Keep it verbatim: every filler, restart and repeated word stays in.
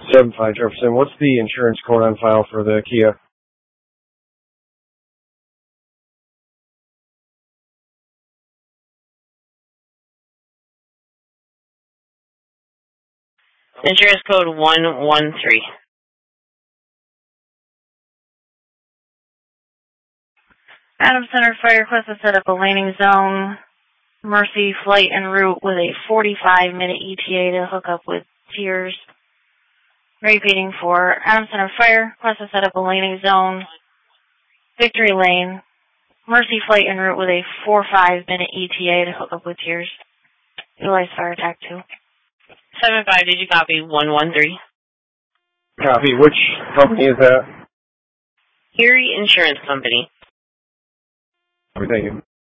seven five Jefferson. What's the insurance code on file for the Kia? Insurance code one one three. Adams Center Fire request to set up a landing zone, Mercy flight en route with a forty-five minute E T A to hook up with Tiers. Repeating for Adams Center Fire request to set up a landing zone, Victory Lane, Mercy flight en route with a forty-five minute E T A to hook up with Tiers. Utilize fire attack two. seven five, did you copy one one three? Copy. Which company is that? Erie Insurance Company. Thank you.